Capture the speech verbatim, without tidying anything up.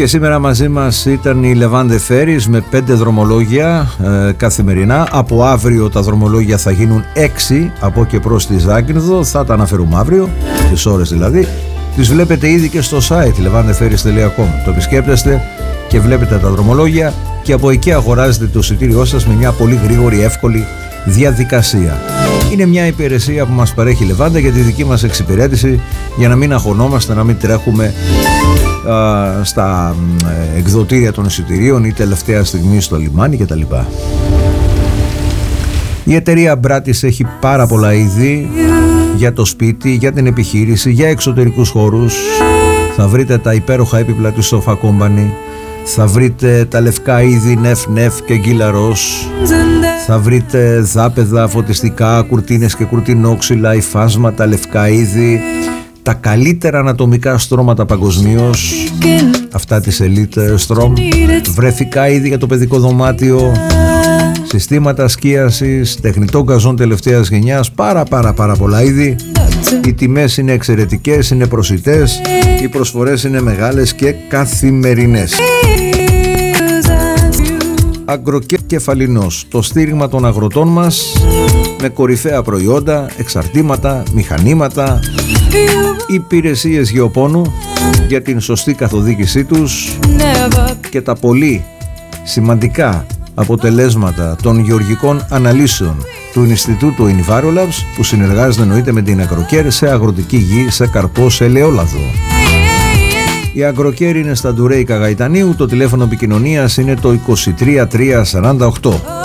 Και σήμερα μαζί μας ήταν η Levante Ferries με πέντε δρομολόγια ε, καθημερινά. Από αύριο τα δρομολόγια θα γίνουν έξι από και προς τη Ζάκυνθο. Θα τα αναφέρουμε αύριο, τις ώρες δηλαδή. Τις βλέπετε ήδη και στο site levante ferries τελεία com. Το επισκέπτεστε και βλέπετε τα δρομολόγια και από εκεί αγοράζετε το εισιτήριό σας με μια πολύ γρήγορη, εύκολη διαδικασία. Είναι μια υπηρεσία που μας παρέχει η Levante για τη δική μας εξυπηρέτηση, για να μην αγωνόμαστε, να μην τρέχουμε α, στα ε, εκδοτήρια των εισιτηρίων ή τελευταία στιγμή στο λιμάνι κτλ. Η εταιρεία Μπράτης έχει πάρα πολλά είδη για το σπίτι, για την επιχείρηση, για εξωτερικούς χώρους. Θα βρείτε τα υπέροχα έπιπλα του Sofa Company, θα βρείτε τα λευκά είδη Νεφ Νεφ και Γκίλαρος, θα βρείτε δάπεδα, φωτιστικά, κουρτίνες και κουρτινόξυλα, υφάσματα, λευκά είδη, τα καλύτερα ανατομικά στρώματα παγκοσμίως, αυτά της Elite Strom, βρεφικά είδη για το παιδικό δωμάτιο, συστήματα σκίασης, τεχνητό γκαζόν τελευταίας γενιάς, πάρα πάρα πάρα πολλά είδη. Οι τιμές είναι εξαιρετικές, είναι προσιτές, οι προσφορές είναι μεγάλες και καθημερινές. Αγκροκεφαλινός, το στήριγμα των αγροτών μας με κορυφαία προϊόντα, εξαρτήματα, μηχανήματα, υπηρεσίες γεωπόνου για την σωστή καθοδήγησή τους και τα πολύ σημαντικά αποτελέσματα των γεωργικών αναλύσεων του Ινστιτούτου Envirolabs, που συνεργάζεται εννοείται με την Αγκροκέρ σε αγροτική γη, σε καρπό, σε ελαιόλαδο. Η Αγκροκέρ είναι στα Ντουρέικα Γαϊτανίου, το τηλέφωνο επικοινωνίας είναι το είκοσι τρία τρία σαράντα οκτώ.